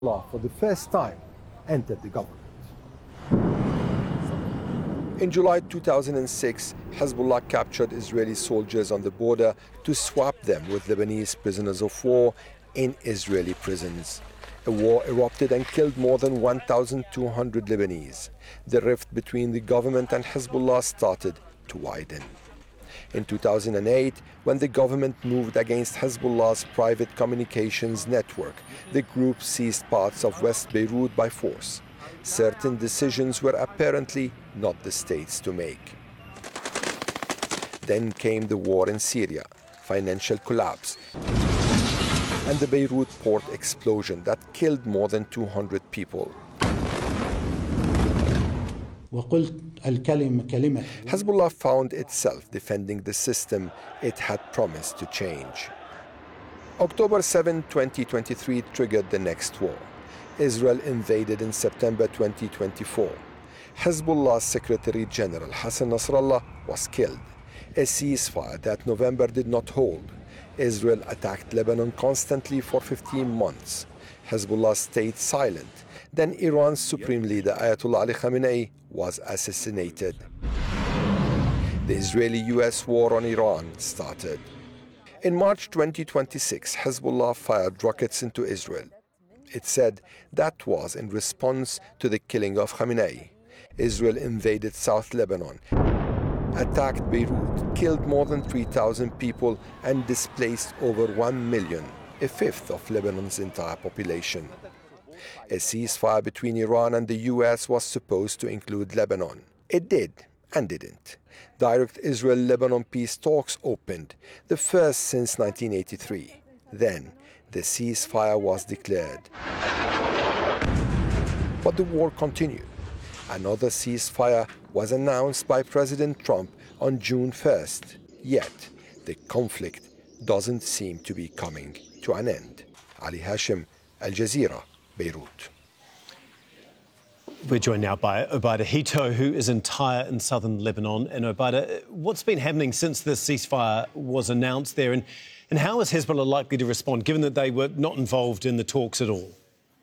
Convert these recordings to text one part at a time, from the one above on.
for the first time entered the government. In July 2006, Hezbollah captured Israeli soldiers on the border to swap them with Lebanese prisoners of war in Israeli prisons. A war erupted and killed more than 1,200 Lebanese. The rift between the government and Hezbollah started to widen. In 2008, when the government moved against Hezbollah's private communications network, the group seized parts of West Beirut by force. Certain decisions were apparently not the state's to make. Then came the war in Syria, financial collapse, and the Beirut port explosion that killed more than 200 people. Hezbollah found itself defending the system it had promised to change. October 7, 2023 triggered the next war. Israel invaded in September 2024. Hezbollah's Secretary General Hassan Nasrallah was killed. A ceasefire that November did not hold. Israel attacked Lebanon constantly for 15 months. Hezbollah stayed silent. Then Iran's Supreme Leader Ayatollah Ali Khamenei was assassinated. The Israeli-US war on Iran started. In March 2026, Hezbollah fired rockets into Israel. It said that was in response to the killing of Khamenei. Israel invaded South Lebanon, attacked Beirut, killed more than 3,000 people and displaced over 1 million, a fifth of Lebanon's entire population. A ceasefire between Iran and the US was supposed to include Lebanon. It did and didn't. Direct Israel-Lebanon peace talks opened, the first since 1983. Then the ceasefire was declared. But the war continued. Another ceasefire was announced by President Trump on June 1st. Yet the conflict doesn't seem to be coming to an end. Ali Hashim, Al Jazeera, Beirut. We're joined now by Obaida Hito, who is in Tyre in southern Lebanon. And Obaida, what's been happening since the ceasefire was announced there? And how is Hezbollah likely to respond, given that they were not involved in the talks at all?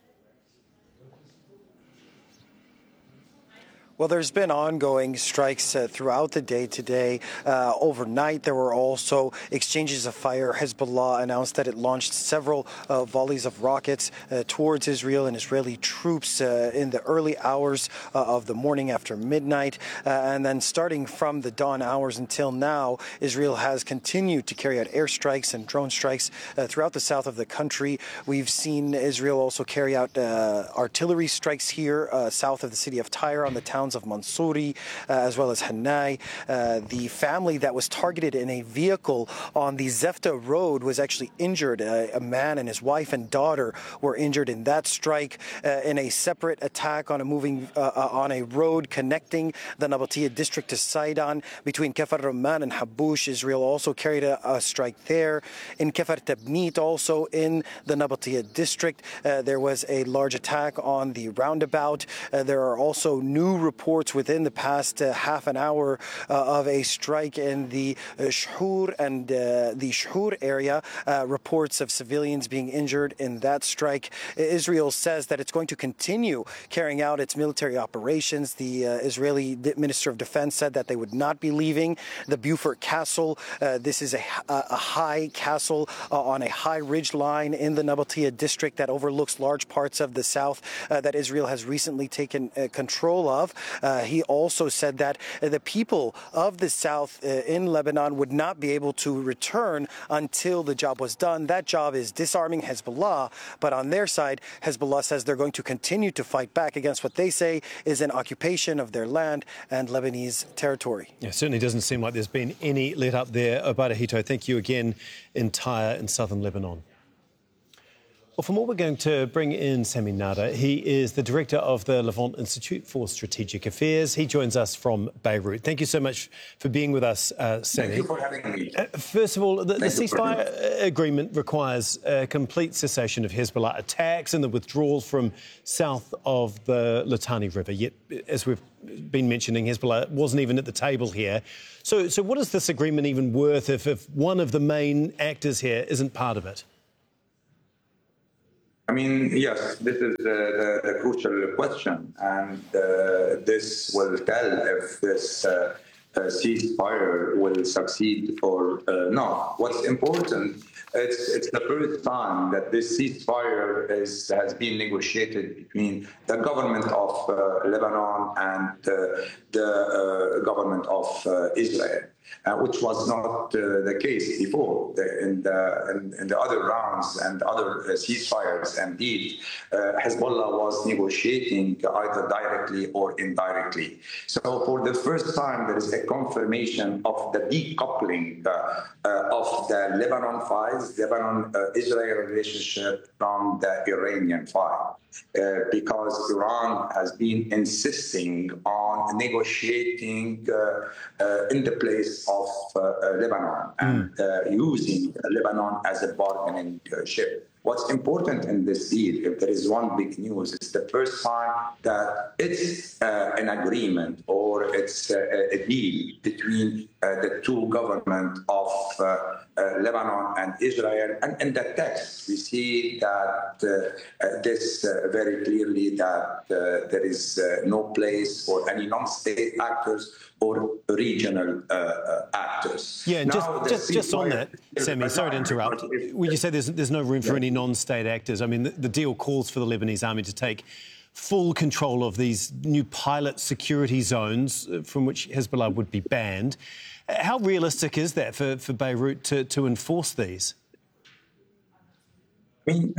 Well, there's been ongoing strikes throughout the day today. Overnight, there were also exchanges of fire. Hezbollah announced that it launched several volleys of rockets towards Israel and Israeli troops in the early hours of the morning after midnight. And then starting from the dawn hours until now, Israel has continued to carry out airstrikes and drone strikes throughout the south of the country. We've seen Israel also carry out artillery strikes here south of the city of Tyre on the town of Mansouri, as well as Hanai. The family that was targeted in a vehicle on the Zefta road was actually injured. A man and his wife and daughter were injured in that strike. In a separate attack on a road connecting the Nabatia district to Sidon between Kafar Rumman and Haboush, Israel also carried a strike there. In Kafar Tabnit, also in the Nabatia district, there was a large attack on the roundabout. There are also new reports within the past half an hour of a strike in the Shhur and the Shhur area, reports of civilians being injured in that strike. Israel says that it's going to continue carrying out its military operations. The Israeli Minister of Defense said that they would not be leaving the Beaufort Castle. This is a high castle on a high ridge line in the Nabatia district that overlooks large parts of the south that Israel has recently taken control of. He also said that the people of the south in Lebanon would not be able to return until the job was done. That job is disarming Hezbollah, but on their side, Hezbollah says they're going to continue to fight back against what they say is an occupation of their land and Lebanese territory. Yeah, certainly doesn't seem like there's been any let up there. Obaida Hito, thank you again in Tyre in southern Lebanon. Well, for more, we're going to bring in Sami Nada. He is the director of the Levant Institute for Strategic Affairs. He joins us from Beirut. Thank you so much for being with us, Sami. Thank you for having me. First of all, the ceasefire agreement requires a complete cessation of Hezbollah attacks and the withdrawal from south of the Litani River. Yet, as we've been mentioning, Hezbollah wasn't even at the table here. So what is this agreement even worth if one of the main actors here isn't part of it? I mean, yes, this is the crucial question, and this will tell if this ceasefire will succeed or not. What's important, it's the first time that this ceasefire has been negotiated between the government of Lebanon and the government of Israel. Which was not the case before. In the other rounds and other ceasefires, indeed, Hezbollah was negotiating either directly or indirectly. So for the first time, there is a confirmation of the decoupling of the Lebanon files, Lebanon-Israel relationship from the Iranian file. Because Iran has been insisting on negotiating in the place of Lebanon and using Lebanon as a bargaining chip. What's important in this deal, if there is one big news, it's the first time that it's an agreement or it's a deal between the two governments of Lebanon and Israel. And in the text, we see that this very clearly that there is no place for any non-state actors or regional actors. Yeah, and just on that, Sami, sorry to interrupt. When you say there's no room for any non-state actors, I mean, the deal calls for the Lebanese army to take full control of these new pilot security zones from which Hezbollah would be banned. How realistic is that for Beirut to enforce these? I mean,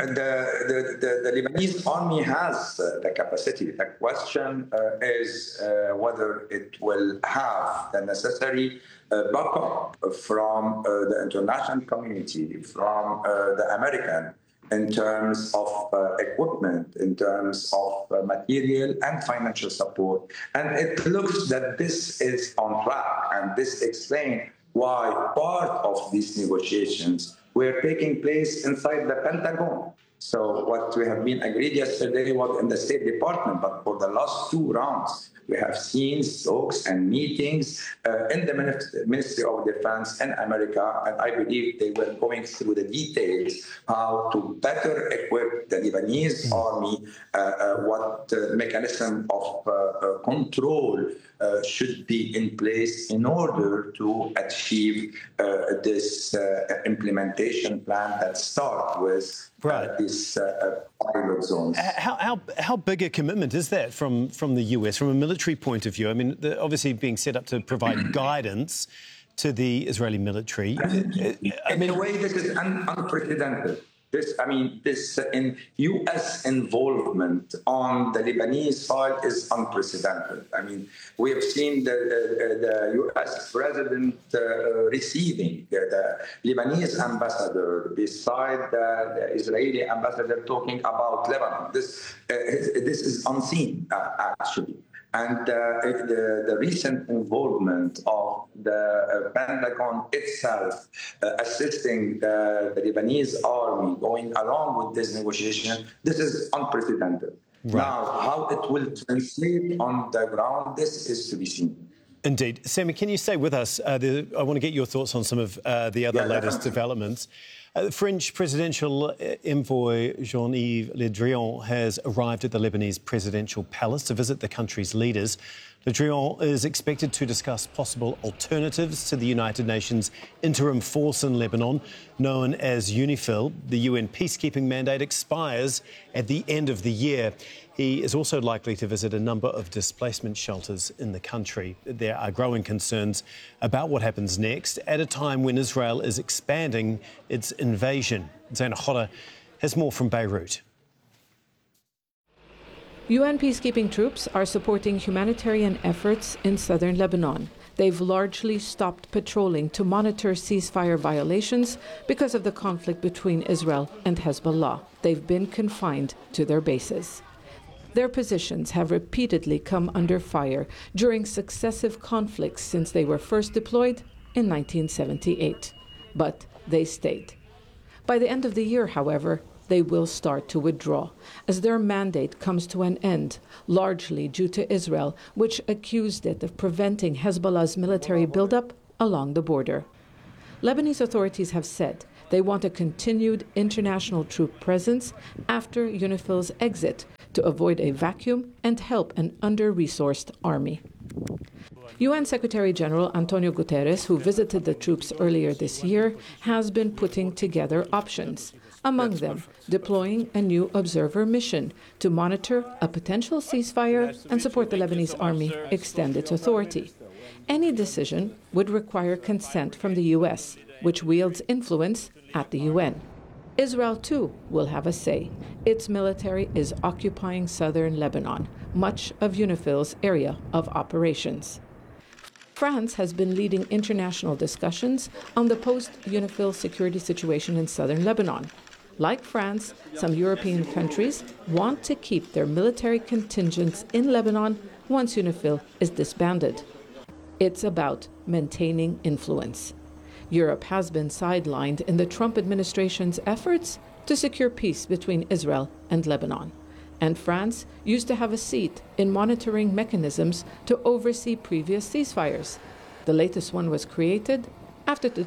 the Lebanese army has the capacity. The question is whether it will have the necessary backup from the international community, from the American, in terms of equipment, in terms of material and financial support. And it looks that this is on track, and this explains why part of these negotiations were taking place inside the Pentagon. So what we have been agreed yesterday was in the State Department, but for the last two rounds, we have seen talks and meetings in the Ministry of Defense in America, and I believe they were going through the details how to better equip the Lebanese army, what mechanism of control should be in place in order to achieve this implementation plan that starts with this pilot zones. How big a commitment is that from the US, from a military point of view? I mean, obviously being set up to provide guidance to the Israeli military. In a way, this is unprecedented. This in U.S. involvement on the Lebanese side is unprecedented. I mean, we have seen the U.S. president receiving the Lebanese ambassador beside the Israeli ambassador talking about Lebanon. This is unseen, actually. And the recent involvement of the Pentagon itself assisting the Lebanese army going along with this negotiation, this is unprecedented. Right. Now, how it will translate on the ground, this is to be seen. Indeed. Sami, can you stay with us? I want to get your thoughts on some of the other latest developments. French presidential envoy Jean-Yves Le Drian has arrived at the Lebanese presidential palace to visit the country's leaders. Le Drian is expected to discuss possible alternatives to the United Nations interim force in Lebanon, known as UNIFIL. The UN peacekeeping mandate expires at the end of the year. He is also likely to visit a number of displacement shelters in the country. There are growing concerns about what happens next at a time when Israel is expanding its invasion. Zaina Khoda has more from Beirut. UN peacekeeping troops are supporting humanitarian efforts in southern Lebanon. They've largely stopped patrolling to monitor ceasefire violations because of the conflict between Israel and Hezbollah. They've been confined to their bases. Their positions have repeatedly come under fire during successive conflicts since they were first deployed in 1978. But they stayed. By the end of the year, however, they will start to withdraw as their mandate comes to an end, largely due to Israel, which accused it of preventing Hezbollah's military buildup along the border. Lebanese authorities have said They want a continued international troop presence after UNIFIL's exit to avoid a vacuum and help an under-resourced army. UN Secretary-General Antonio Guterres, who visited the troops earlier this year, has been putting together options. Among them, deploying a new observer mission to monitor a potential ceasefire and support the Lebanese army extend its authority. Any decision would require consent from the U.S., which wields influence at the UN. Israel, too, will have a say. Its military is occupying southern Lebanon, much of UNIFIL's area of operations. France has been leading international discussions on the post-UNIFIL security situation in southern Lebanon. Like France, some European countries want to keep their military contingents in Lebanon once UNIFIL is disbanded. It's about maintaining influence. Europe has been sidelined in the Trump administration's efforts to secure peace between Israel and Lebanon. And France used to have a seat in monitoring mechanisms to oversee previous ceasefires. The latest one was created after the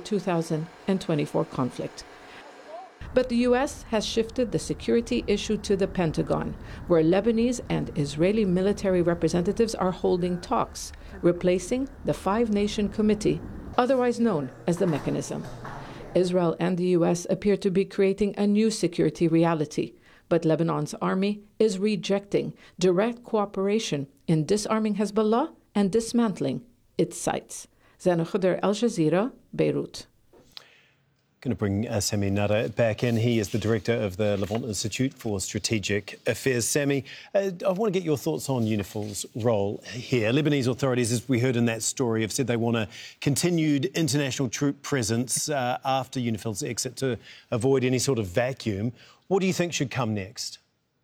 2024 conflict. But the U.S. has shifted the security issue to the Pentagon, where Lebanese and Israeli military representatives are holding talks, replacing the five-nation committee, otherwise known as the mechanism. Israel and the U.S. appear to be creating a new security reality, but Lebanon's army is rejecting direct cooperation in disarming Hezbollah and dismantling its sites. Zana Khuder, Al Jazeera, Beirut. Going to bring Sami Nada back in. He is the director of the Levant Institute for Strategic Affairs. Sami, I want to get your thoughts on UNIFIL's role here. Lebanese authorities, as we heard in that story, have said they want a continued international troop presence after UNIFIL's exit to avoid any sort of vacuum. What do you think should come next?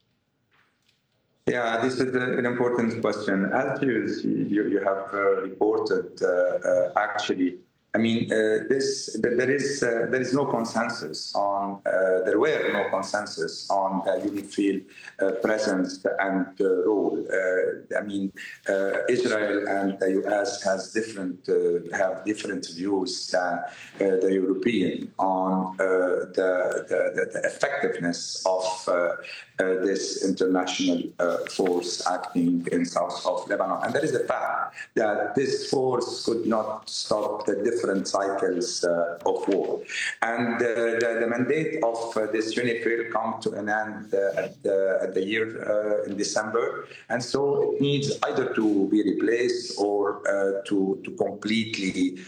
Yeah, this is an important question. As you have reported, actually, I mean, there is no consensus on, there were no consensus on UNIFIL presence and role. I mean, Israel and the US have different views than the European on the effectiveness of this international force acting in south of Lebanon. And there is the fact that this force could not stop the different cycles of war. And the mandate of this UNIFIL come to an end at the year in December. And so it needs either to be replaced or to completely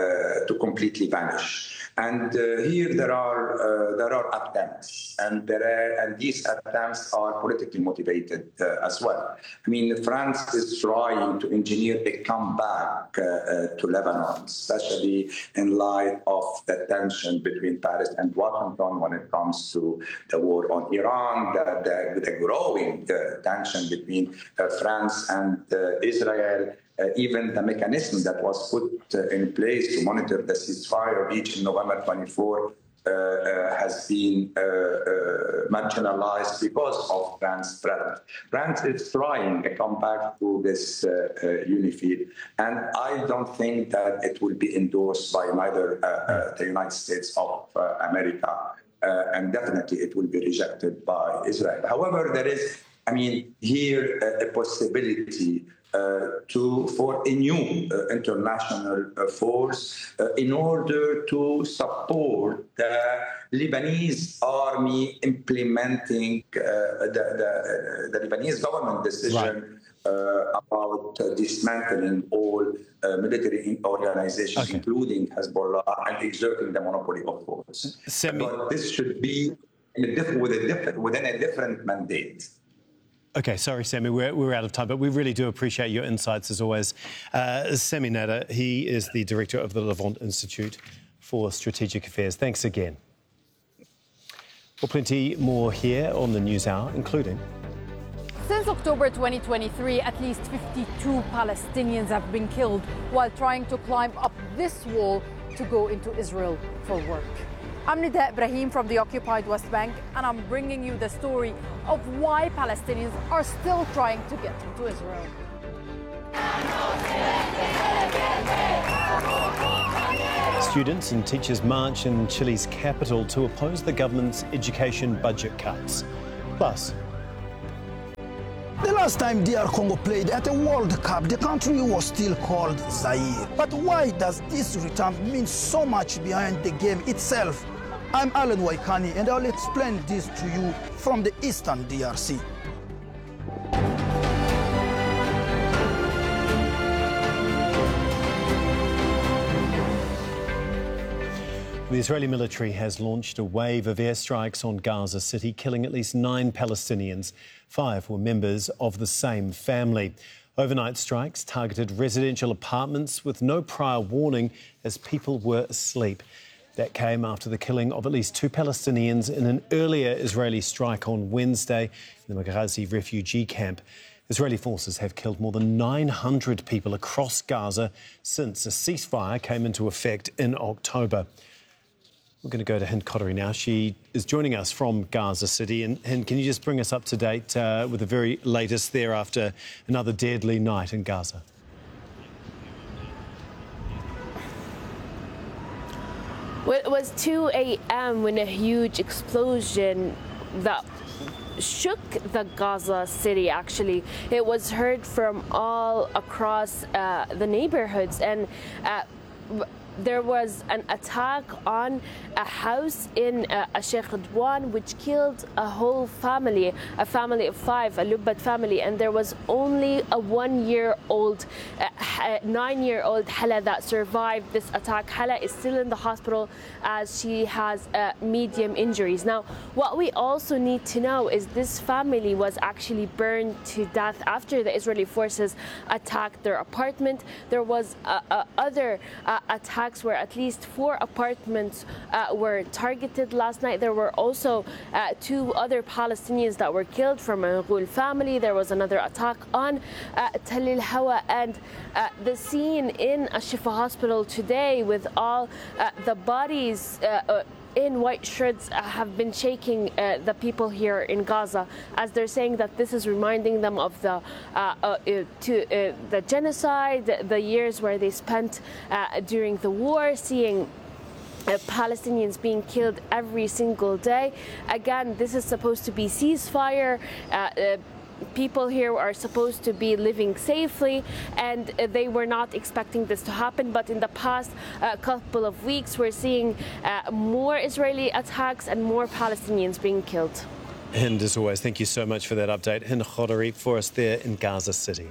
vanish. And here there are attempts, and these attempts are politically motivated as well. I mean, France is trying to engineer a comeback to Lebanon, especially in light of the tension between Paris and Washington when it comes to the war on Iran, the growing tension between France and Israel. Even the mechanism that was put in place to monitor the ceasefire reached in November 24 has been marginalized because of France's presence. France is trying to come back to this UNIFIL, and I don't think that it will be endorsed by neither the United States of America, and definitely it will be rejected by Israel. However, there is, I mean, here a possibility for a new international force in order to support the Lebanese army implementing the Lebanese government decision about dismantling all military organizations, including Hezbollah, and exerting the monopoly of force. But this should be within a different mandate. OK, sorry, Sami, we're out of time, but we really do appreciate your insights as always. Sami Nada, he is the director of the Levant Institute for Strategic Affairs. Thanks again. Well, plenty more here on the News Hour, including... Since October 2023, at least 52 Palestinians have been killed while trying to climb up this wall to go into Israel for work. I'm Nida Ibrahim from the occupied West Bank, and I'm bringing you the story of why Palestinians are still trying to get into Israel. Students and teachers march in Chile's capital to oppose the government's education budget cuts. Plus, the last time DR Congo played at a World Cup, the country was still called Zaire. But why does this return mean so much behind the game itself? I'm Alan Waikani, and I'll explain this to you from the Eastern DRC. the Israeli military has launched a wave of airstrikes on Gaza City, killing at least 9 Palestinians. 5 were members of the same family. Overnight strikes targeted residential apartments with no prior warning as people were asleep. That came after the killing of at least 2 Palestinians in an earlier Israeli strike on Wednesday in the Maghazi refugee camp. Israeli forces have killed more than 900 people across Gaza since a ceasefire came into effect in October. We're going to go to Hind Qodri now. She is joining us from Gaza City. And Hind, can you just bring us up to date with the very latest there after another deadly night in Gaza? Well, it was 2 a.m. when a huge explosion that shook the Gaza City, actually. It was heard from all across the neighborhoods, and there was an attack on a house in Sheikh Radwan, which killed a whole family, a family of 5, a Lubat family, and there was only a 9-year-old Hala that survived this attack. Hala is still in the hospital as she has medium injuries. Now, what we also need to know is this family was actually burned to death after the Israeli forces attacked their apartment. There was other attacks where at least 4 apartments were targeted last night. There were also 2 other Palestinians that were killed from a Ghul family. There was another attack on Tel El Hawa, and the scene in Al-Shifa hospital today with all the bodies in white shirts have been shaking the people here in Gaza, as they're saying that this is reminding them of the genocide, the years where they spent during the war, seeing Palestinians being killed every single day. Again, this is supposed to be ceasefire. People here are supposed to be living safely, and they were not expecting this to happen. But in the past couple of weeks, we're seeing more Israeli attacks and more Palestinians being killed. Hind, as always, thank you so much for that update. Hind Qodri for us there in Gaza City.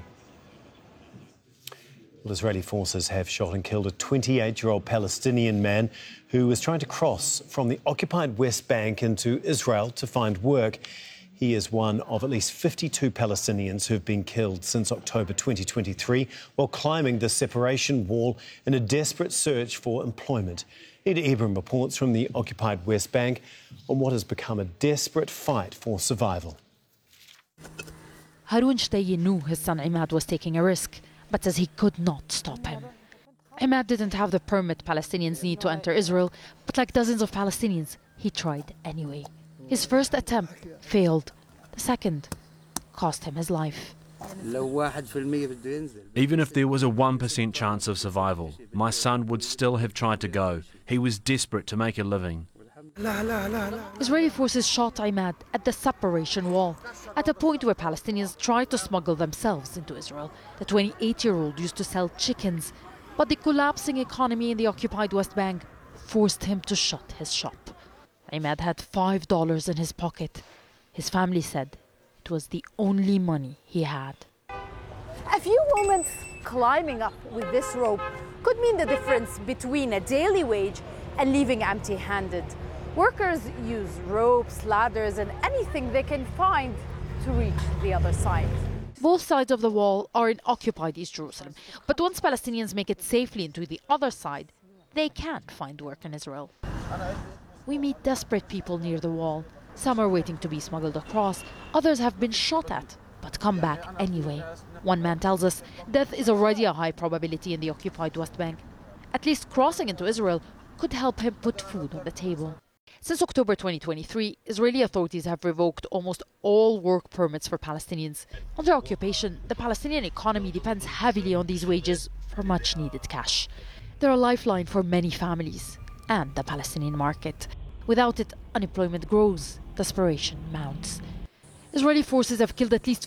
Well, Israeli forces have shot and killed a 28-year-old Palestinian man who was trying to cross from the occupied West Bank into Israel to find work. He is one of at least 52 Palestinians who have been killed since October 2023 while climbing the separation wall in a desperate search for employment. Nida Ibrahim reports from the occupied West Bank on what has become a desperate fight for survival. Haroun Shtayyi knew his son Imad was taking a risk, but says he could not stop him. Imad didn't have the permit Palestinians need to enter Israel, but like dozens of Palestinians, he tried anyway. His first attempt failed. The second cost him his life. Even if there was a 1% chance of survival, my son would still have tried to go. He was desperate to make a living. Israeli forces shot Imad at the separation wall, at a point where Palestinians tried to smuggle themselves into Israel. The 28-year-old used to sell chickens, but the collapsing economy in the occupied West Bank forced him to shut his shop. Imad had $5 in his pocket. His family said it was the only money he had. A few moments climbing up with this rope could mean the difference between a daily wage and leaving empty-handed. Workers use ropes, ladders, and anything they can find to reach the other side. Both sides of the wall are in occupied East Jerusalem, but once Palestinians make it safely into the other side, they can't find work in Israel. We meet desperate people near the wall. Some are waiting to be smuggled across. Others have been shot at, but come back anyway. One man tells us death is already a high probability in the occupied West Bank. At least crossing into Israel could help him put food on the table. Since October 2023, Israeli authorities have revoked almost all work permits for Palestinians. Under occupation, the Palestinian economy depends heavily on these wages for much-needed cash. They're a lifeline for many families and the Palestinian market. Without it, unemployment grows, desperation mounts. Israeli forces have killed at least